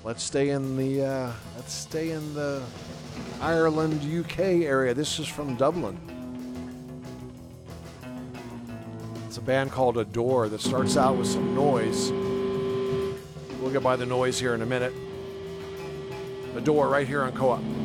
Let's stay in the Ireland, UK area. This is from Dublin. It's a band called Adore that starts out with some noise. We'll get by the noise here in a minute. Adore right here on Co-op.